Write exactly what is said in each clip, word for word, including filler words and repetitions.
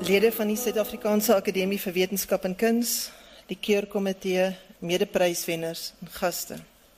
Lede van die Suid-Afrikaanse Akademie vir Wetenskap en Kuns, die keurkomitee, medepryswenners en gaste.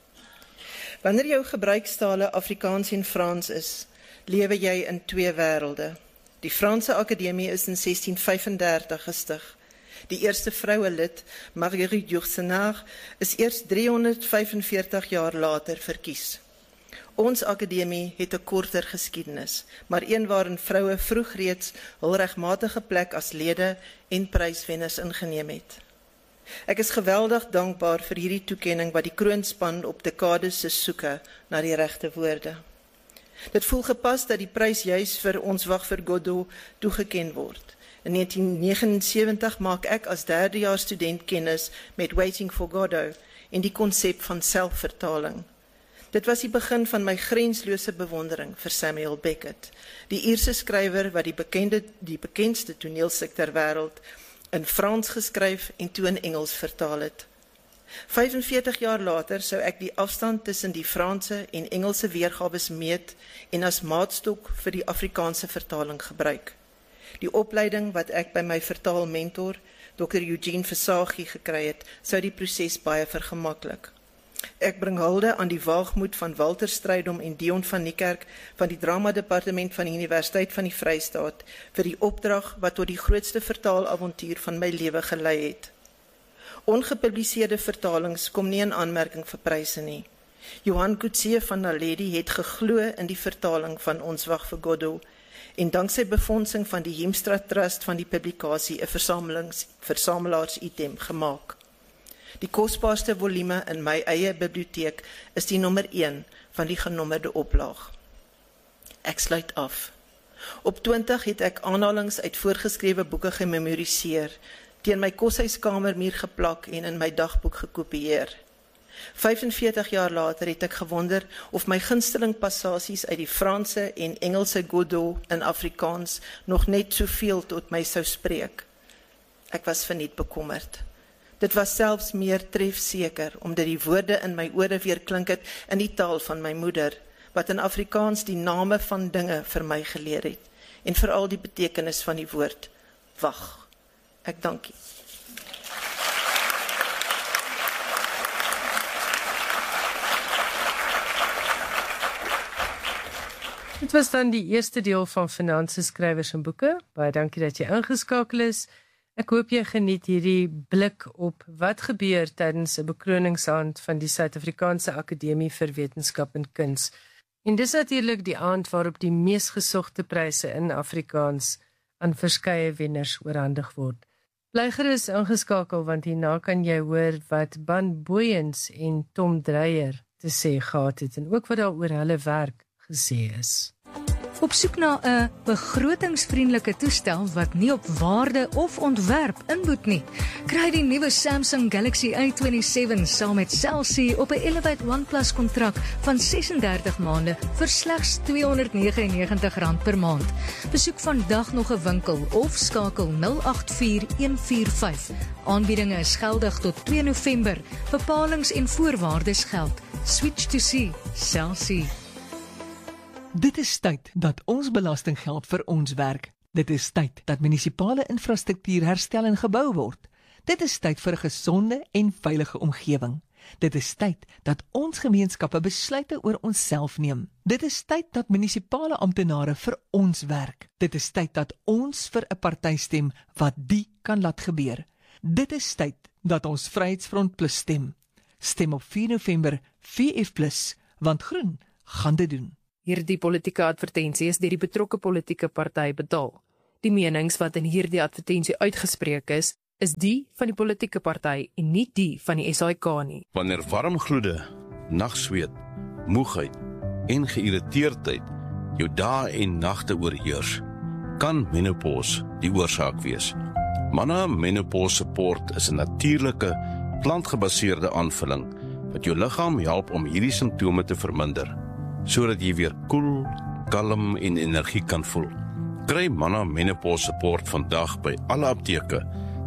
Wanneer jou gebruikstale Afrikaans en Frans is, lewe jy in twee wêrelde. Die Franse Akademie is in sestien vyfendertig gestig. Die eerste vroue lid, Marguerite Yourcenar, is eers driehonderdvyfenveertig jaar later verkies. Ons akademie het 'n korter geskiedenis, maar een waarin vroue vroeg reeds hul regmatige plek as lede en pryswenners ingeneem het. Ek is geweldig dankbaar vir hierdie toekenning wat die kroonspan op dekades se soeke na die regte woorde. Dit voel gepas dat die prys juis vir ons wag vir Godot toegeken word. In negentien negenensewentig maak ek as derdejaars student kennis met Waiting for Godot en die konsep van selfvertaling. Dit was die begin van my grenslose bewondering vir Samuel Beckett, die Ierse skrywer wat die, bekende, die bekendste toneelstuk ter wêreld in Frans geskryf en toe in Engels vertaal het. vyfenveertig jaar later sou ek die afstand tussen die Franse en Engelse weergawes meet en as maatstok vir die Afrikaanse vertaling gebruik. Die opleiding wat ek by my vertaalmentor, dokter Eugene Versagie, gekry het, sou die proses baie vergemaklik. Ek bring hulde aan die waagmoed van Walter Strydom en Dion van Niekerk van die drama-departement van die Universiteit van die Vrystaat vir die opdrag wat tot die grootste vertaalavontuur van my lewe gelei het. Ongepubliseerde vertalings kom nie in aanmerking vir pryse nie. Johan Coetzee van Naledi het geglo in die vertaling van Ons wag vir Godot en danksy befondsing van die Heemstra Trust van die publikasie 'n versamelings versamelaars-item gemaak. Die kosbaarste volume in my eie biblioteek is die nommer een van die genommerde oplaag. Ek sluit af. Op twintig het ek aanhalings uit voorgeskrewe boeke gememoriseer, teen my koshuiskamermuur geplak en in my dagboek gekopieer. vyfenveertig jaar later het ek gewonder of my gunsteling passasies uit die Franse en Engelse Godot in Afrikaans nog net soveel tot my sou spreek. Ek was verniet bekommerd. Dit was selfs meer trefseker, omdat die woorde in my ore weer klink het in die taal van my moeder, wat in Afrikaans die name van dinge vir my geleer het, en veral die betekenis van die woord wag. Ek dank u. Dit was dan die eerste deel van Finanses, Skrywers en Boeke. Baie dankie dat jy ingeskakel is. Ek hoop jy geniet hierdie blik op wat gebeur tydens 'n bekroningsaand van die Suid-Afrikaanse Akademie vir Wetenskap en Kuns. En dis natuurlik die aand waarop die mees gesogte pryse in Afrikaans aan verskeie wenners oorhandig word. Bly gerus ingeskakel, want hierna kan jy hoor wat Ban Booyens en Tom Dreyer te sê gehad het en ook wat daar oor hulle werk gesê is. Op soek na 'n begrotingsvriendelike toestel wat nie op waarde of ontwerp inboet nie. Kry die nuwe Samsung Galaxy A vyf saam met Cell C op 'n Elevate OnePlus kontrak van sesendertig maande vir slegs tweehonderd vyf en negentig rand per maand. Besoek vandag nog 'n winkel of skakel nul agt vier een vier vyf. Aanbiedinge is geldig tot twee November. Bepalings en voorwaardes geld. Switch to C, Cell C. Dit is tyd dat ons belastinggeld vir ons werk. Dit is tyd dat munisipale infrastruktuur herstel en gebou word. Dit is tyd vir 'n gesonde en veilige omgewing. Dit is tyd dat ons gemeenskappe besluite oor onsself neem. Dit is tyd dat munisipale amptenare vir ons werk. Dit is tyd dat ons vir 'n party stem wat die kan laat gebeur. Dit is tyd dat ons Vryheidsfront Plus stem. Stem op vier November V F plus, want groen gaan dit doen. Hierdie politieke advertensie is deur die betrokke politieke party betaal. Die menings wat in hierdie advertensie uitgespreek is, is die van die politieke party en nie die van die S A I K nie. Wanneer warm gloede, nagsweet, moegheid en geïrriteerdheid jou dae en nagte oorheers, kan menopause die oorsaak wees. Manna Menopause Support is 'n natuurlike, plantgebaseerde aanvulling wat jou liggaam help om hierdie simptome te verminder, sodat jy weer koel, kalm en energie kan voel. Kry Manna Menopause Support vandag by alle apteke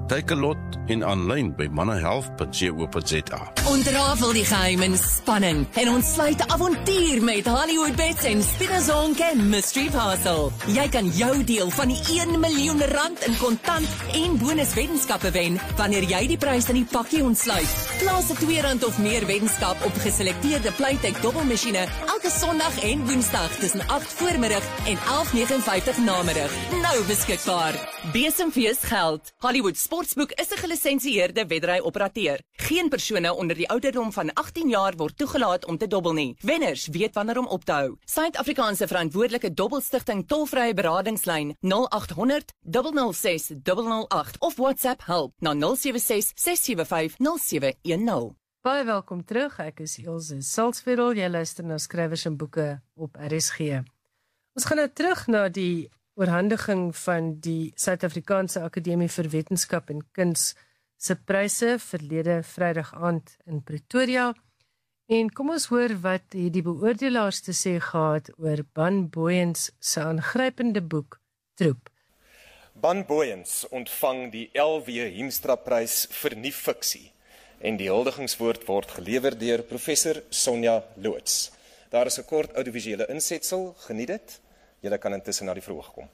Take a lot en aanlyn by mannahealth punt co punt za. Ontrafel die geheim en spanning en ontsluit 'n avontuur met Hollywood Bets en Spinazonke Mystery Parcel. Jy kan jou deel van die een miljoen rand in kontant en bonuswetenskappe wen wanneer jy die prys in die pakkie ontsluit. Plaas 'n twee rand of meer wetenskap op geselekteerde Playtech dobbelmasjiene elke Sondag en Woensdag tussen agt voormiddag en elf vyf nege namiddag. Nou beskikbaar. Besemfees geld. Hollywood Sportsboek is 'n gelisensieerde wedry-operateur. Geen persone onder die ouderdom van agttien jaar word toegelaat om te dobbel nie. Wenners weet wanneer om op te hou. Suid-Afrikaanse verantwoordelike dobbelstigting tolvrye beradingslyn nul agt honderd nul nul ses nul nul agt of WhatsApp help na nul sewe ses ses sewe vyf nul sewe een nul. Baie welkom terug. Ek is Elsje Salzwetel. Jy luister na Skrywers en Boeke op R S G. Ons gaan nou terug na die oorhandiging van die Suid-Afrikaanse Akademie vir Wetenskap en Kuns se pryse verlede Vrydag aand in Pretoria. En kom ons hoor wat die beoordelaars te sê gehad oor Ban Booyens se aangrypende boek Troep. Ban Booyens ontvang die L W Hiemstra prys vir nuwe fiksie en die huldigingswoord word gelewer deur professor Sonja Loots. Daar is 'n kort audiovisuele insetsel, geniet dit. Julle kan intussen na die verhoog kom.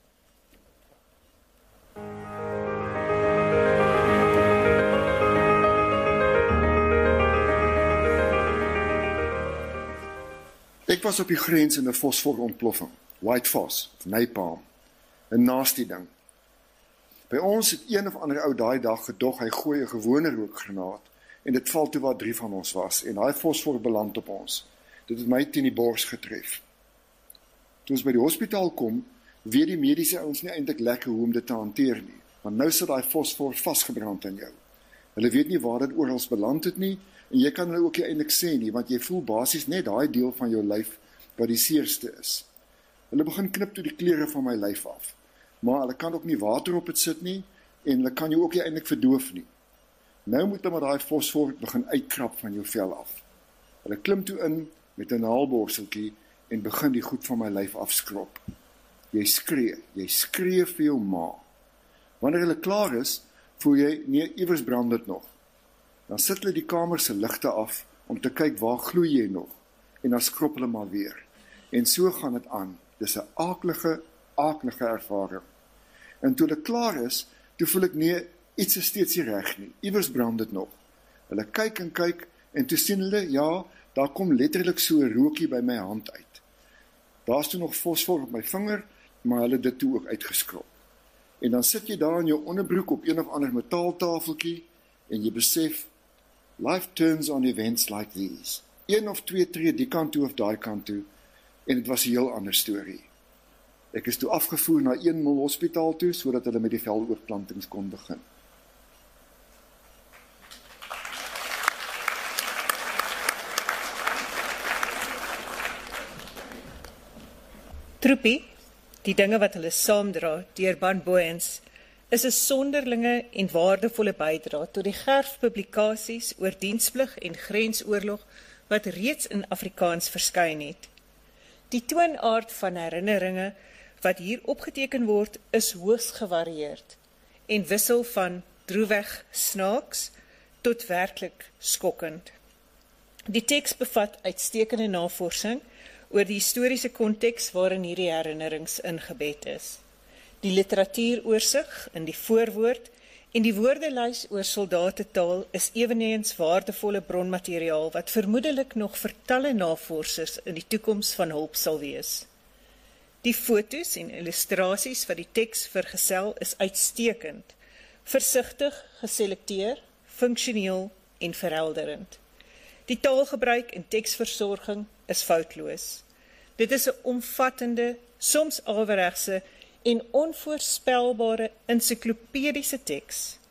Ek was op die grens in 'n fosforontploffing, white phos, of napalm, 'n nasty ding. By ons het een of ander ou daai dag gedog hy gooi 'n gewone rookgranaat en dit val toe waar drie van ons was en daai fosfor beland op ons. Dit het my teen die bors getref. Toe ons by die hospitaal kom, weet die mediese ouens nie eintlik lekker hoe om dit te hanteer nie, want nou sit daai fosfor vasgebrand in jou. Hulle weet nie waar dit oral beland het nie, en jy kan hulle ook nie eintlik sê nie, want jy voel basies net daai deel van jou lyf wat die seerste is. Hulle begin knip toe die klere van my lyf af, maar hulle kan ook nie water op dit sit nie, en hulle kan jou ook nie eintlik verdoof nie. Nou moet hulle met daai fosfor begin uitkrap van jou vel af. Hulle klim toe in met 'n naalborseltjie en begin die goed van my lyf afskrop. Jy skree, jy skree vir jou ma. Wanneer hulle klaar is, voel jy, nee, iewers brand dit nog. Dan sit hulle die kamer se ligte af, om te kyk waar gloei jy nog, en dan skrop hulle maar weer. En so gaan dit aan. Dis 'n aaklige, aaklige ervaring. En toe hulle klaar is, toe voel ek, nee, iets is steeds nie reg nie, iewers brand dit nog. Hulle kyk en kyk, en toe sien hulle, ja, daar kom letterlik so 'n rookie by my hand uit. Daar is toe nog fosfor op my vinger, maar hulle dit toe ook uitgeskrop. En dan sit jy daar in jou onderbroek op een of ander metaaltafeltjie, en jy besef, life turns on events like these. Een of twee tree die kant toe of daai kant toe, en het was 'n heel ander storie. Ek is toe afgevoer na een mil hospitaal toe, sodat hulle met die veloorplantings kon begin. Troepie, die dinge wat hulle saamdra deur Ban Booyens, is 'n sonderlinge en waardevolle bydra tot die gerf publikasies oor diensplig en grensoorlog wat reeds in Afrikaans verskyn het. Die toonaard van herinneringe wat hier opgeteken word is hoogs gevarieerd en wissel van droeweg snaaks tot werklik skokkend. Die teks bevat uitstekende navorsing oor die historiese konteks waarin hierdie herinnerings ingebed is. Die literatuuroorsig in die voorwoord en die woordelys oor soldatetaal is eweneens waardevolle bronmateriaal wat vermoedelik nog vir talle navorsers in die toekoms van hulp sal wees. Die foto's en illustrasies wat die teks vergesel is uitstekend, versigtig geselekteer, funksioneel en verhelderend. Die taalgebruik en teksversorging is foutloos. Dit is 'n omvattende, soms averegse en onvoorspelbare ensiklopediese teks